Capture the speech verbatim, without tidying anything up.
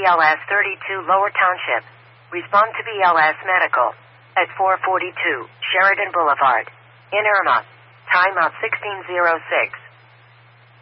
L S thirty-two Lower Township. Respond to B L S Medical at four forty-two Sheridan Boulevard in Irma. Time out sixteen oh six.